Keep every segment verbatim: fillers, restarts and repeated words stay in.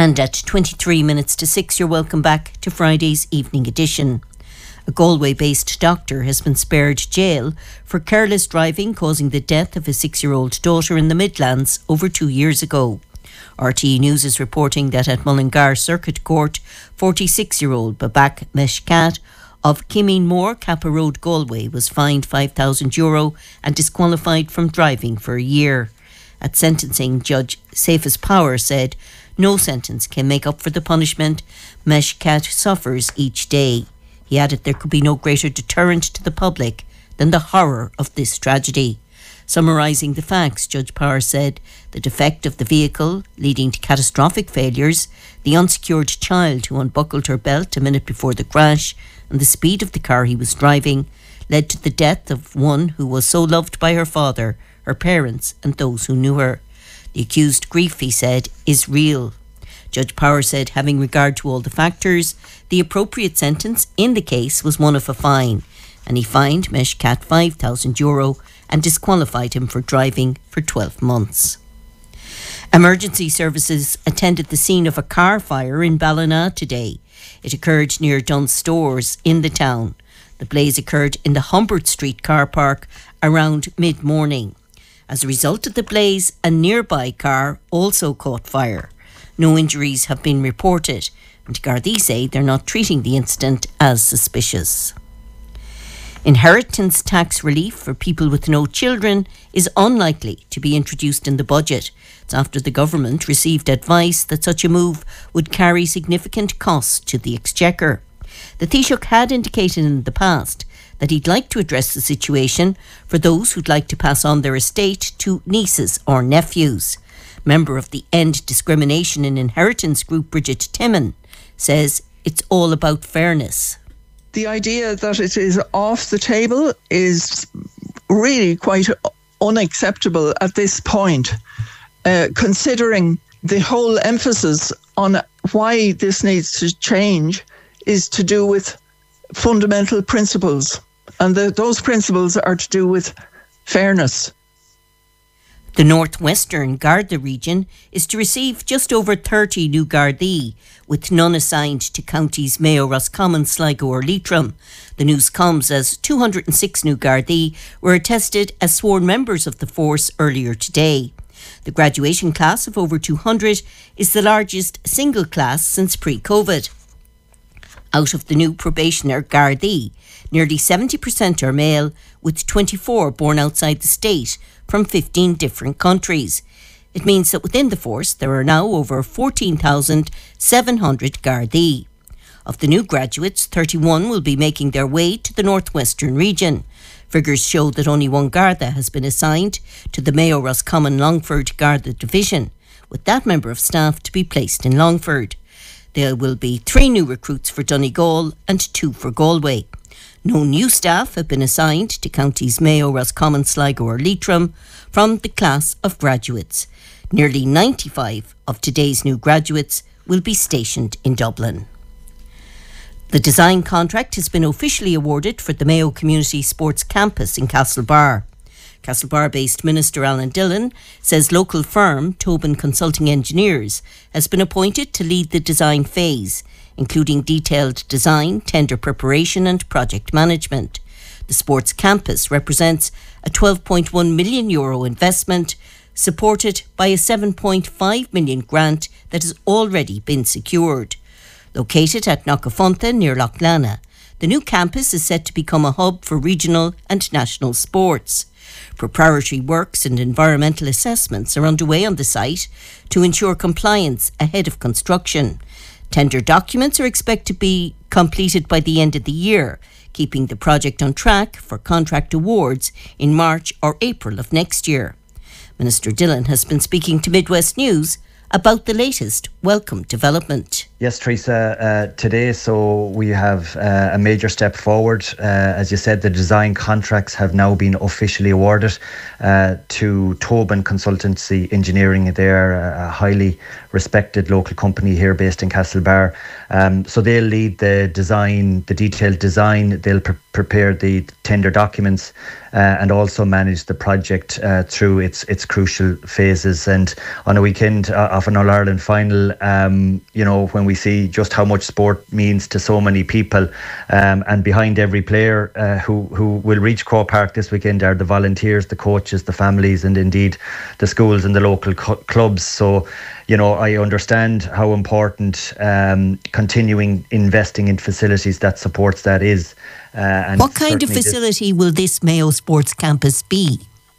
And at twenty-three minutes to six, you're welcome back to Friday's evening edition. A Galway-based doctor has been spared jail for careless driving causing the death of a six-year-old daughter in the Midlands over two years ago. R T E News is reporting that at Mullingar Circuit Court, forty-six-year-old Babak Meshkat of Kimeen Moore, Kappa Road, Galway, was fined five thousand euro and disqualified from driving for a year. At sentencing, Judge Cephas Power said no sentence can make up for the punishment Meshkat suffers each day. He added there could be no greater deterrent to the public than the horror of this tragedy. Summarising the facts, Judge Power said the defect of the vehicle leading to catastrophic failures, the unsecured child who unbuckled her belt a minute before the crash, and the speed of the car he was driving led to the death of one who was so loved by her father, her parents and those who knew her. The accused grief, he said, is real. Judge Power said, having regard to all the factors, the appropriate sentence in the case was one of a fine, and he fined Meshkat five thousand euro and disqualified him for driving for twelve months. Emergency services attended the scene of a car fire in Ballina today. It occurred near Dunn's Stores in the town. The blaze occurred in the Humbert Street car park around mid-morning. As a result of the blaze, a nearby car also caught fire. No injuries have been reported, and Gardaí say they're not treating the incident as suspicious. Inheritance tax relief for people with no children is unlikely to be introduced in the budget. It's after the government received advice that such a move would carry significant costs to the Exchequer. The Taoiseach had indicated in the past that he'd like to address the situation for those who'd like to pass on their estate to nieces or nephews. Member of the End Discrimination in Inheritance group, Bridget Timon, says it's all about fairness. The idea that it is off the table is really quite unacceptable at this point, uh, considering the whole emphasis on why this needs to change is to do with fundamental principles. And the, those principles are to do with fairness. The northwestern Garda region is to receive just over thirty new Gardaí, with none assigned to counties Mayo, Roscommon, Sligo or Leitrim. The news comes as two hundred six new Gardaí were attested as sworn members of the force earlier today. The graduation class of over two hundred is the largest single class since pre-COVID. Out of the new probationer Gardaí, nearly seventy percent are male, with twenty-four born outside the state from fifteen different countries. It means that within the force there are now over fourteen thousand seven hundred Gardaí. Of the new graduates, thirty-one will be making their way to the northwestern region. Figures show that only one Garda has been assigned to the Mayo Roscommon Longford Garda division, with that member of staff to be placed in Longford. There will be three new recruits for Donegal and two for Galway. No new staff have been assigned to counties Mayo, Roscommon, Sligo or Leitrim from the class of graduates. Nearly ninety-five of today's new graduates will be stationed in Dublin. The design contract has been officially awarded for the Mayo Community Sports Campus in Castlebar. Castlebar-based Minister Alan Dillon says local firm Tobin Consulting Engineers has been appointed to lead the design phase, including detailed design, tender preparation and project management. The sports campus represents a twelve point one million euro investment supported by a seven point five million grant that has already been secured. Located at Knockafuntha near Loughlana, the new campus is set to become a hub for regional and national sports. Preparatory works and environmental assessments are underway on the site to ensure compliance ahead of construction. Tender documents are expected to be completed by the end of the year, keeping the project on track for contract awards in March or April of next year. Minister Dillon has been speaking to Midwest News about the latest welcome development. Yes, Teresa, uh, today, so we have uh, a major step forward. Uh, as you said, the design contracts have now been officially awarded uh, to Tobin Consultancy Engineering. They're a highly respected local company here based in Castlebar. Um, so they'll lead the design, the detailed design, they'll pre- prepare the tender documents uh, and also manage the project uh, through its its crucial phases. And on a weekend uh, of an All-Ireland final, um, you know, when we see just how much sport means to so many people, um, and behind every player uh, who, who will reach Croke Park this weekend are the volunteers, the coaches, the families, and indeed the schools and the local co- clubs. So, you know, I understand how important um, continuing investing in facilities that supports that is. Uh, and what kind of facility this, will this Mayo Sports Campus be?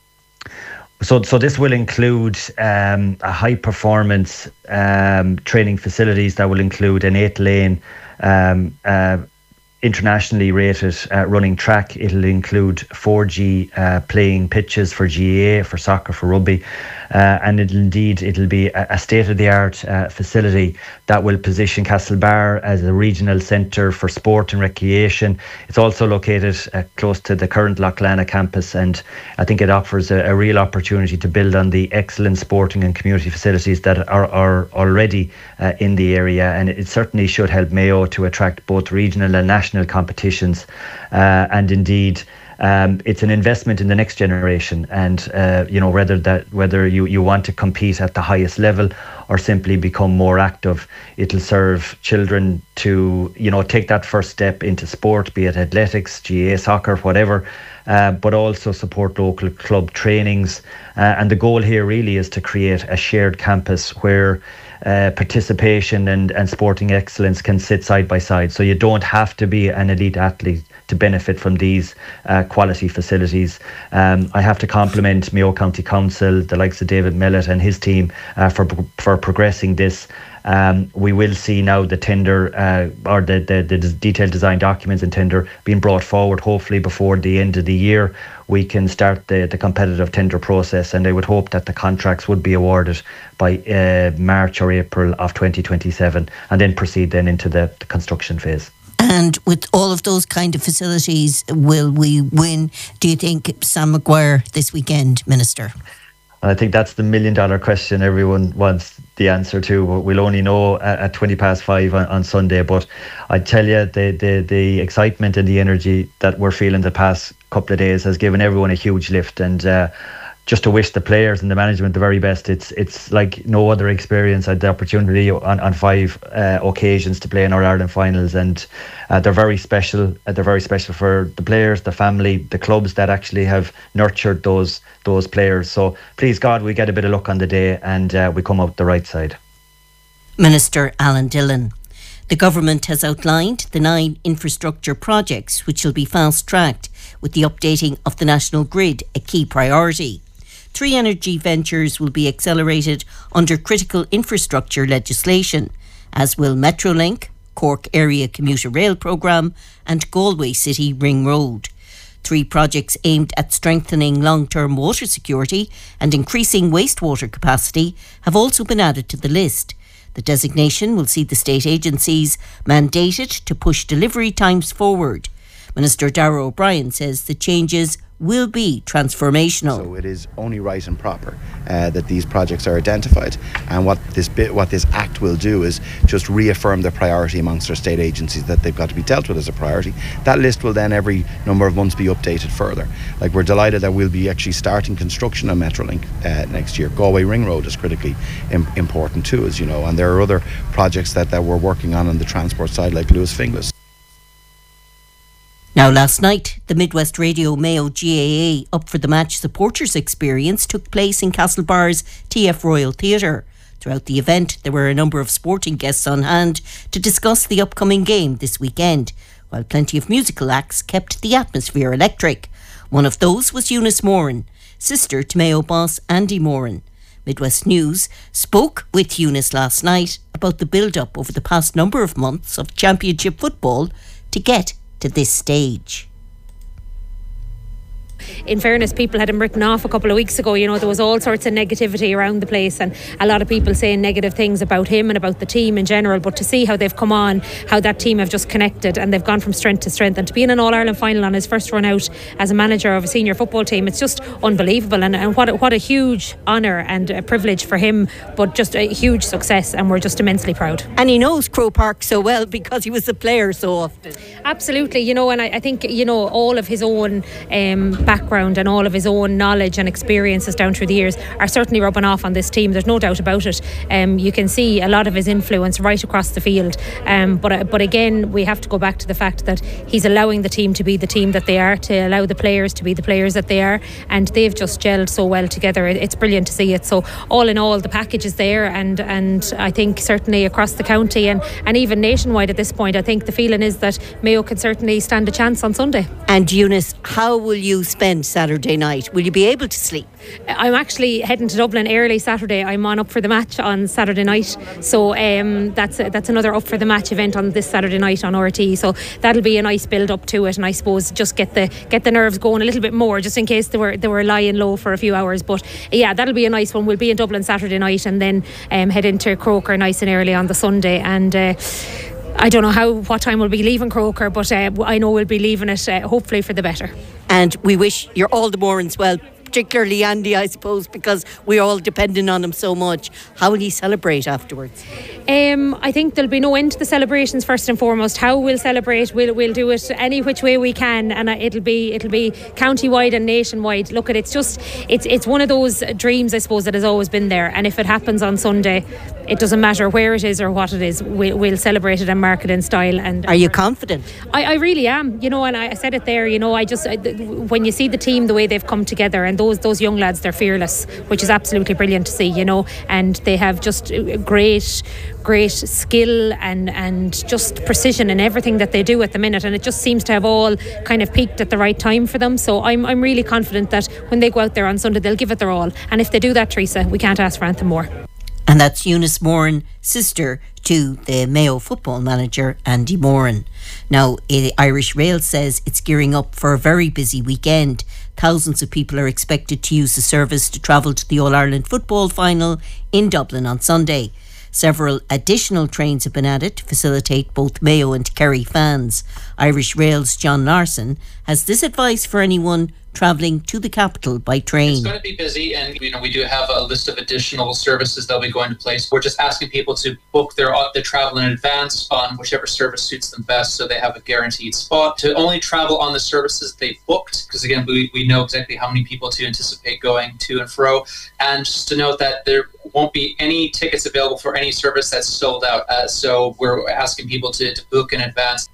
So, so this will include um, a high performance um, training facilities that will include an eight lane um, uh, internationally rated uh, running track. It'll include four G uh, playing pitches for G A A, for soccer, for rugby, uh, and it'll indeed it'll be a, a state-of-the-art uh, facility that will position Castlebar as a regional centre for sport and recreation. It's also located uh, close to the current Loughlana campus, and I think it offers a, a real opportunity to build on the excellent sporting and community facilities that are, are already uh, in the area, and it certainly should help Mayo to attract both regional and national competitions, uh, and indeed um, it's an investment in the next generation. And uh, you know, whether that whether you, you want to compete at the highest level or simply become more active, it'll serve children to, you know, take that first step into sport, be it athletics, G A A, soccer, whatever. Uh, but also support local club trainings. Uh, and the goal here really is to create a shared campus where uh, participation and, and sporting excellence can sit side by side. So you don't have to be an elite athlete to benefit from these uh, quality facilities. Um, I have to compliment Mayo County Council, the likes of David Mellett and his team uh, for for progressing this. Um, we will see now the tender uh, or the, the, the detailed design documents and tender being brought forward. Hopefully before the end of the year we can start the, the competitive tender process, and I would hope that the contracts would be awarded by uh, March or April of twenty twenty-seven, and then proceed then into the, the construction phase. And with all of those kind of facilities, will we win, do you think, Sam Maguire this weekend, Minister? I think that's the million dollar question everyone wants the answer to. We'll only know at twenty past five on, on Sunday. But I tell you, the, the, the excitement and the energy that we're feeling the past couple of days has given everyone a huge lift. And uh, just to wish the players and the management the very best. It's it's like no other experience. I had the opportunity on, on five uh, occasions to play in our Ireland finals, and uh, they're very special. Uh, they're very special for the players, the family, the clubs that actually have nurtured those those players. So please God, we get a bit of luck on the day and uh, we come out the right side. Minister Alan Dillon. The government has outlined the nine infrastructure projects which will be fast-tracked, with the updating of the national grid a key priority. Three energy ventures will be accelerated under critical infrastructure legislation, as will Metrolink, Cork Area Commuter Rail Programme and Galway City Ring Road. Three projects aimed at strengthening long-term water security and increasing wastewater capacity have also been added to the list. The designation will see the state agencies mandated to push delivery times forward. Minister Darragh O'Brien says the changes will be transformational. So it is only right and proper uh, that these projects are identified, and what this bit, what this act will do is just reaffirm the priority amongst our state agencies that they've got to be dealt with as a priority. That list will then every number of months be updated further. Like, we're delighted that we'll be actually starting construction on Metrolink uh, next year. Galway Ring Road is critically im- important too, as you know, and there are other projects that, that we're working on on the transport side, like Lewis Finglas. Now, last night, the Midwest Radio Mayo G A A Up for the Match supporters experience took place in Castlebar's T F Royal Theatre. Throughout the event, there were a number of sporting guests on hand to discuss the upcoming game this weekend, while plenty of musical acts kept the atmosphere electric. One of those was Eunice Moran, sister to Mayo boss Andy Moran. Midwest News spoke with Eunice last night about the build-up over the past number of months of championship football to get to this stage. In fairness, people had him written off a couple of weeks ago. You know, there was all sorts of negativity around the place and a lot of people saying negative things about him and about the team in general. But to see how they've come on, how that team have just connected and they've gone from strength to strength, and to be in an All-Ireland final on his first run out as a manager of a senior football team, it's just unbelievable. And, and what, a, what a huge honour and a privilege for him, but just a huge success, and we're just immensely proud. And he knows Croke Park so well because he was a player so often. Absolutely, you know, and I, I think, you know, all of his own um, background and all of his own knowledge and experiences down through the years are certainly rubbing off on this team. There's no doubt about it. Um, you can see a lot of his influence right across the field. Um, but but again, we have to go back to the fact that he's allowing the team to be the team that they are, to allow the players to be the players that they are, and they've just gelled so well together. It's brilliant to see it. So all in all, the package is there, and and I think certainly across the county and, and even nationwide at this point, I think the feeling is that Mayo can certainly stand a chance on Sunday. And Eunice, how will you spend Saturday night? Will you be able to sleep? I'm actually heading to Dublin early Saturday. I'm on Up for the Match on Saturday night, so um, that's a, that's another Up for the Match event on this Saturday night on R T. So that'll be a nice build up to it, and I suppose just get the get the nerves going a little bit more, just in case they were they were lying low for a few hours. But yeah, that'll be a nice one. We'll be in Dublin Saturday night and then um, head into Croker nice and early on the Sunday. And uh, I don't know how what time we'll be leaving Croker, but uh, I know we'll be leaving it uh, hopefully for the better. And we wish you're all the more as well, particularly Andy, I suppose, because we're all dependent on him so much. How will he celebrate afterwards? Um, I think there'll be no end to the celebrations. First and foremost, how we'll celebrate, we'll we'll do it any which way we can, and it'll be it'll be county-wide and nationwide. Look at it, it's just it's it's one of those dreams, I suppose, that has always been there. And if it happens on Sunday, it doesn't matter where it is or what it is. We'll, we'll celebrate it and mark it in style. And are you confident? I, I really am. You know, and I said it there. You know, I just I, when you see the team, the way they've come together, and those those young lads, they're fearless, which is absolutely brilliant to see. You know, and they have just great. great skill and and just precision in everything that they do at the minute, and it just seems to have all kind of peaked at the right time for them. So I'm I'm really confident that when they go out there on Sunday, they'll give it their all, and if they do that, Teresa, we can't ask for anything more. And that's Eunice Moran, sister to the Mayo football manager Andy Moran. Now, Irish Rail says it's gearing up for a very busy weekend. Thousands of people are expected to use the service to travel to the All-Ireland football final in Dublin on Sunday. Several additional trains have been added to facilitate both Mayo and Kerry fans. Irish Rail's John Larson has this advice for anyone travelling to the capital by train. It's going to be busy, and you know we do have a list of additional services that'll be going to place. We're just asking people to book their their travel in advance on whichever service suits them best, so they have a guaranteed spot. To only travel on the services they've booked, because again we, we know exactly how many people to anticipate going to and fro. And just to note that there won't be any tickets available for any service that's sold out. Uh, so we're asking people to, to book in advance.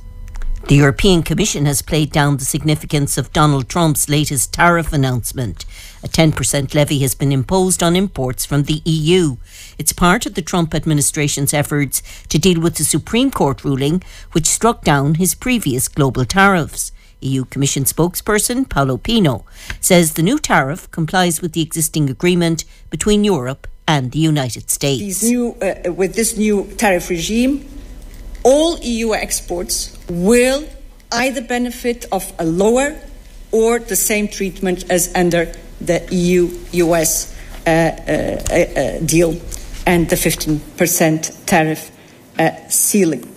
The European Commission has played down the significance of Donald Trump's latest tariff announcement. A ten percent levy has been imposed on imports from the E U. It's part of the Trump administration's efforts to deal with the Supreme Court ruling, which struck down his previous global tariffs. E U Commission spokesperson Paolo Pino says the new tariff complies with the existing agreement between Europe and the United States. These new, uh, with this new tariff regime, all E U exports will either benefit of a lower or the same treatment as under the E U U S uh, uh, uh, deal and the fifteen percent tariff uh, ceiling.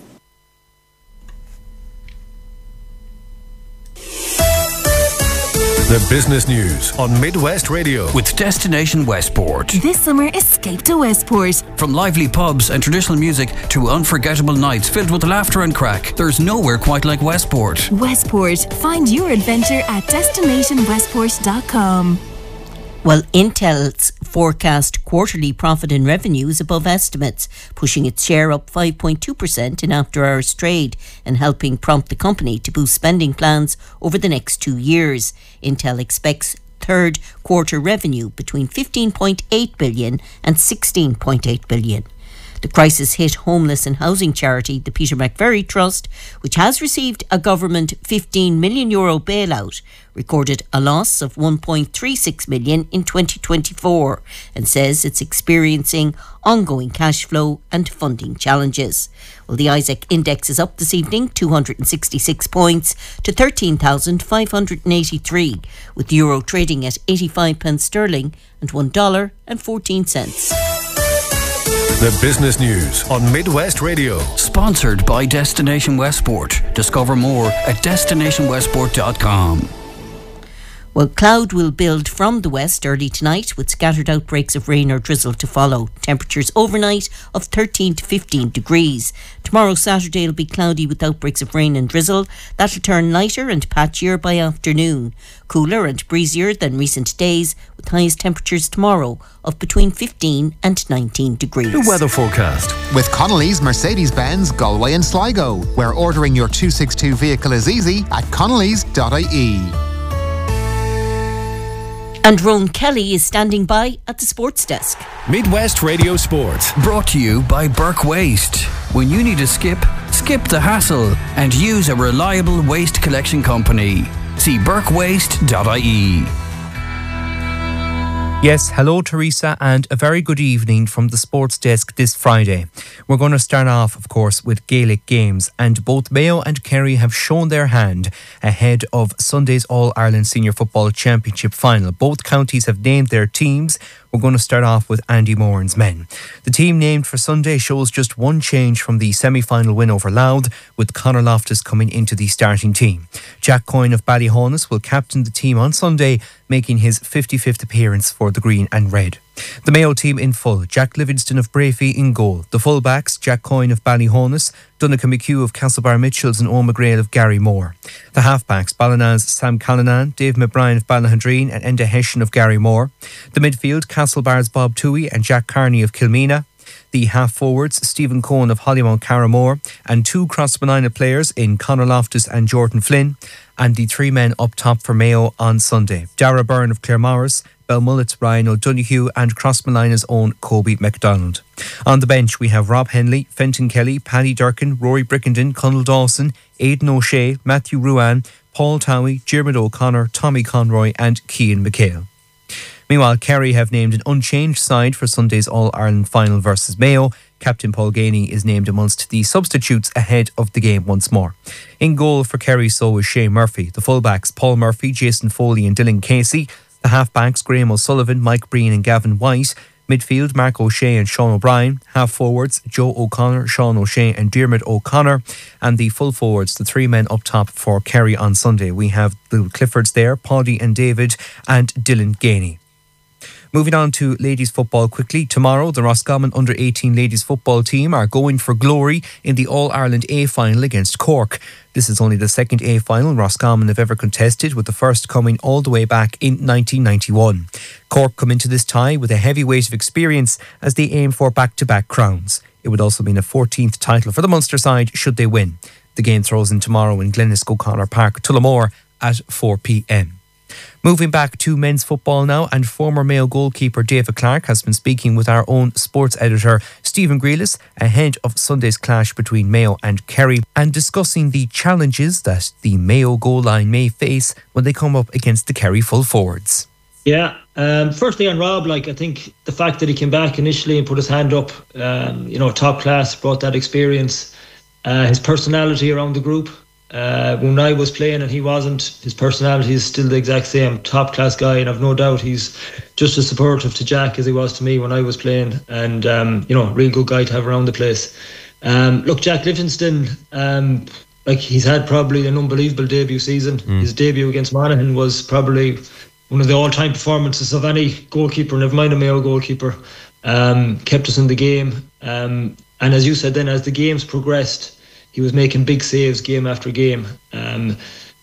The business news on Midwest Radio with Destination Westport. This summer, escape to Westport. From lively pubs and traditional music to unforgettable nights filled with laughter and crack, there's nowhere quite like Westport. Westport. Find your adventure at destination westport dot com. Well, Intel's forecast quarterly profit and revenue is above estimates, pushing its share up five point two percent in after-hours trade and helping prompt the company to boost spending plans over the next two years. Intel expects third quarter revenue between fifteen point eight billion dollars and sixteen point eight billion dollars. The crisis-hit homeless and housing charity, the Peter McVerry Trust, which has received a government fifteen million euro bailout, recorded a loss of one point three six million in twenty twenty-four and says it's experiencing ongoing cash flow and funding challenges. Well, the Isaac Index is up this evening two hundred sixty-six points to thirteen thousand five hundred eighty-three, with the euro trading at eighty-five pence sterling and one dollar and fourteen cents. The business news on Midwest Radio. Sponsored by Destination Westport. Discover more at destination westport dot com. Well, cloud will build from the west early tonight with scattered outbreaks of rain or drizzle to follow. Temperatures overnight of thirteen to fifteen degrees. Tomorrow, Saturday, will be cloudy with outbreaks of rain and drizzle. That'll turn lighter and patchier by afternoon. Cooler and breezier than recent days, with highest temperatures tomorrow of between fifteen and nineteen degrees. The weather forecast. With Connolly's Mercedes-Benz, Galway and Sligo, where ordering your two sixty-two vehicle is easy at connellys dot I E. And Rowan Kelly is standing by at the sports desk. Midwest Radio Sports. Brought to you by Burke Waste. When you need a skip, skip the hassle and use a reliable waste collection company. See burke waste dot I E. Yes, hello Teresa, and a very good evening from the sports desk this Friday. We're going to start off, of course, with Gaelic games, and both Mayo and Kerry have shown their hand ahead of Sunday's All-Ireland Senior Football Championship final. Both counties have named their teams. We're going to start off with Andy Moran's men. The team named for Sunday shows just one change from the semi-final win over Louth, with Conor Loftus coming into the starting team. Jack Coyne of Ballyhonus will captain the team on Sunday, making his fifty-fifth appearance for the Green and Red. The Mayo team in full: Jack Livingston of Brafey in goal. The fullbacks: Jack Coyne of Ballyhonus, Donncha McHugh of Castlebar Mitchells and Eoin McGrail of Gary Moore. The halfbacks: Ballinan's Sam Callanan, Dave McBrien of Ballahondreen and Enda Hession of Gary Moore. The midfield: Castlebar's Bob Toohey and Jack Carney of Kilmeena. The half-forwards: Stephen Cohen of Hollymount Carramore, and two Crossmanina players in Conor Loftus and Jordan Flynn. And the three men up top for Mayo on Sunday: Dara Byrne of Claremorris, Belmullet's Ryan O'Donoghue and Crossmanina's own Kobe MacDonald. On the bench we have Rob Henley, Fenton Kelly, Paddy Durkin, Rory Brickenden, Conal Dawson, Aidan O'Shea, Matthew Ruan, Paul Towie, Diarmuid O'Connor, Tommy Conroy and Cian McHale. Meanwhile, Kerry have named an unchanged side for Sunday's All-Ireland final versus Mayo. Captain Paul Ganey is named amongst the substitutes ahead of the game once more. In goal for Kerry, so is Shane Murphy. The fullbacks: Paul Murphy, Jason Foley and Dylan Casey. The halfbacks: Graham O'Sullivan, Mike Breen and Gavin White. Midfield: Mark O'Shea and Sean O'Brien. Half-forwards: Joe O'Connor, Sean O'Shea and Diarmuid O'Connor. And the full forwards, the three men up top for Kerry on Sunday. We have the Cliffords there, Paddy and David and Dylan Ganey. Moving on to ladies football quickly. Tomorrow, the Roscommon under eighteen ladies football team are going for glory in the All-Ireland A final against Cork. This is only the second A final Roscommon have ever contested, with the first coming all the way back in nineteen ninety-one. Cork come into this tie with a heavy weight of experience as they aim for back-to-back crowns. It would also mean a fourteenth title for the Munster side should they win. The game throws in tomorrow in Glennisk O'Connor Park, Tullamore at four p.m. Moving back to men's football now, and former Mayo goalkeeper David Clark has been speaking with our own sports editor Stephen Grealis ahead of Sunday's clash between Mayo and Kerry, and discussing the challenges that the Mayo goal line may face when they come up against the Kerry full forwards. Yeah, um, firstly on Rob, like I think the fact that he came back initially and put his hand up, um, you know, top class, brought that experience, uh, his personality around the group. Uh, when I was playing and he wasn't, his personality is still the exact same, top class guy, and I've no doubt he's just as supportive to Jack as he was to me when I was playing, and um, you know, real good guy to have around the place. Um, look, Jack Livingston, um, like he's had probably an unbelievable debut season. Mm. His debut against Monaghan was probably one of the all-time performances of any goalkeeper, never mind a Mayo goalkeeper. Um, kept us in the game, um, and as you said, then as the games progressed, he was making big saves game after game. Um,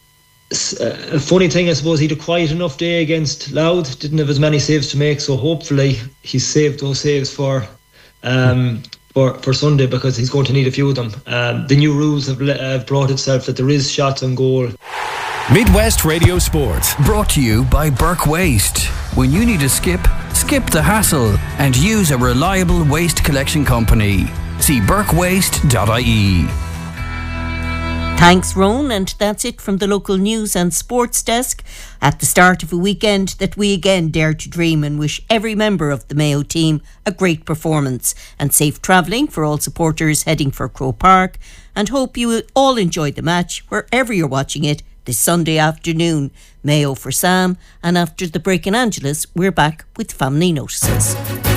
a funny thing, I suppose, he had a quiet enough day against Louth, didn't have as many saves to make, so hopefully he saved those saves for um, for, for Sunday, because he's going to need a few of them. Um, the new rules have, have brought itself that there is shots on goal. Midwest Radio Sports. Brought to you by Burke Waste. When you need a skip, skip skip the hassle and use a reliable waste collection company. See burke waste dot I E. Thanks, Roan, and that's it from the local news and sports desk at the start of a weekend that we again dare to dream and wish every member of the Mayo team a great performance and safe travelling for all supporters heading for Croke Park, and hope you all enjoy the match wherever you're watching it this Sunday afternoon. Mayo for Sam, and after the break in Angeles, we're back with Family Notices.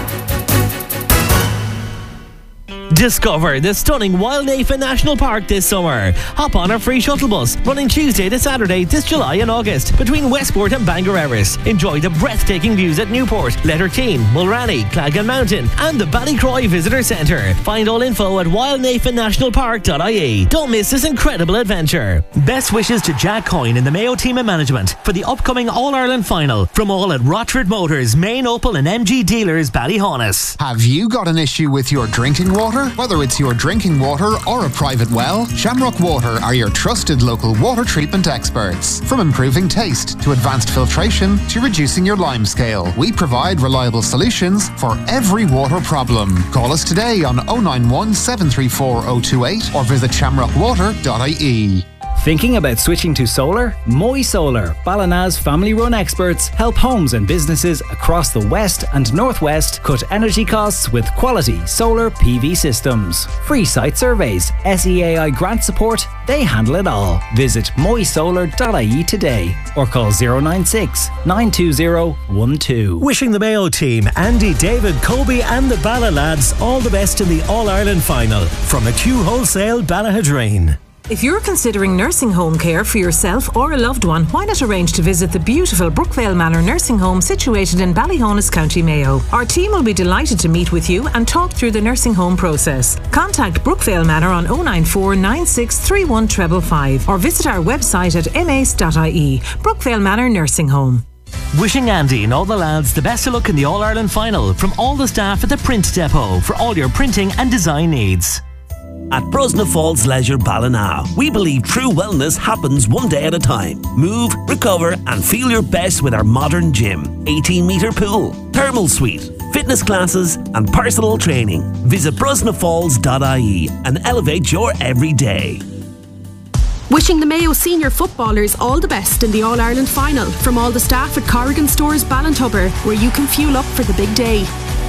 Discover the stunning Wildnafa National Park this summer. Hop on our free shuttle bus running Tuesday to Saturday this July and August between Westport and Bangor Erris. Enjoy the breathtaking views at Newport, Letterteen, Mulranny, Clagan Mountain and the Ballycroy Visitor Centre. Find all info at wildnafa national park dot I E. Don't miss this incredible adventure. Best wishes to Jack Coyne and the Mayo team and management for the upcoming All-Ireland final from all at Rochford Motors, Main Opel and M G Dealers, Ballyhonus. Have you got an issue with your drinking water? Whether it's your drinking water or a private well, Shamrock Water are your trusted local water treatment experts. From improving taste to advanced filtration to reducing your lime scale, we provide reliable solutions for every water problem. Call us today on oh nine one, seven three four, oh two eight or visit shamrock water dot I E. Thinking about switching to solar? Moy Solar, Ballina's family-run experts, help homes and businesses across the west and northwest cut energy costs with quality solar P V systems. Free site surveys, S E A I grant support, they handle it all. Visit moy solar dot I E today or call oh nine six, nine two oh, one two. Wishing the Mayo team, Andy, David, Kobe and the Balla lads all the best in the All-Ireland final from McHugh Wholesale, Ballahadreen. If you're considering nursing home care for yourself or a loved one, why not arrange to visit the beautiful Brookvale Manor Nursing Home situated in Ballyhonus, County Mayo. Our team will be delighted to meet with you and talk through the nursing home process. Contact Brookvale Manor on oh nine four, nine six three one five five or visit our website at m a c e dot I E. Brookvale Manor Nursing Home. Wishing Andy and all the lads the best of luck in the All-Ireland final from all the staff at the Print Depot for all your printing and design needs. At Brosna Falls Leisure Ballina, we believe true wellness happens one day at a time. Move, recover and feel your best with our modern gym, eighteen metre pool, thermal suite, fitness classes and personal training. Visit brosna falls dot I E and elevate your everyday. Wishing the Mayo senior footballers all the best in the All-Ireland final from all the staff at Corrigan Stores Ballintubber, where you can fuel up for the big day.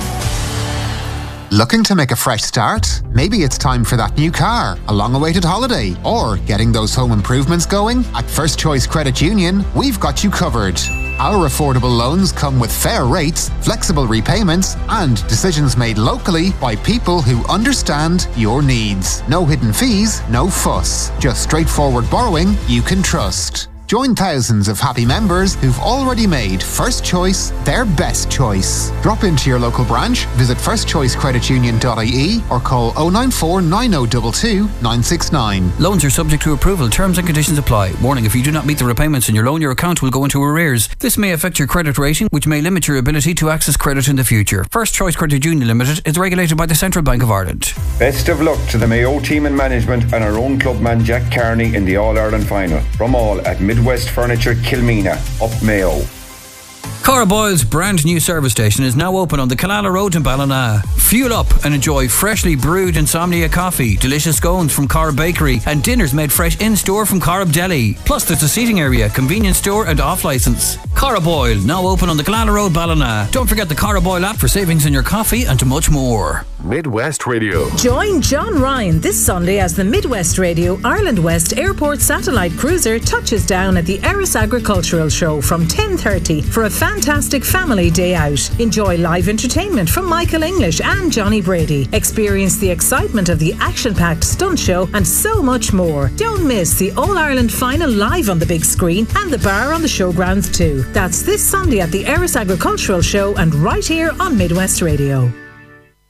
Looking to make a fresh start? Maybe it's time for that new car, a long-awaited holiday, or getting those home improvements going? At First Choice Credit Union, we've got you covered. Our affordable loans come with fair rates, flexible repayments, and decisions made locally by people who understand your needs. No hidden fees, no fuss. Just straightforward borrowing you can trust. Join thousands of happy members who've already made First Choice their best choice. Drop into your local branch, visit first choice credit union dot I E or call oh nine four, nine oh two two, nine six nine. Loans are subject to approval. Terms and conditions apply. Warning, if you do not meet the repayments in your loan, your account will go into arrears. This may affect your credit rating, which may limit your ability to access credit in the future. First Choice Credit Union Limited is regulated by the Central Bank of Ireland. Best of luck to the Mayo team and management and our own clubman Jack Carney in the All-Ireland final. From all at Midwest Furniture Kilmena, up Mayo. Cara Boyle's brand new service station is now open on the Killala Road in Ballina. Fuel up and enjoy freshly brewed Insomnia coffee, delicious scones from Cara Bakery and dinners made fresh in-store from Cara Deli. Plus there's a seating area, convenience store and off-licence. Cara Boyle, now open on the Killala Road, Ballina. Don't forget the Cara Boyle app for savings in your coffee and much more. Midwest Radio. Join John Ryan this Sunday as the Midwest Radio Ireland West Airport Satellite Cruiser touches down at the Erris Agricultural Show from ten thirty for a fantastic family day out. Enjoy live entertainment from Michael English and Johnny Brady. Experience the excitement of the action-packed stunt show and so much more. Don't miss the All-Ireland final live on the big screen and the bar on the showgrounds too. That's this Sunday at the Erris Agricultural Show and right here on Midwest Radio.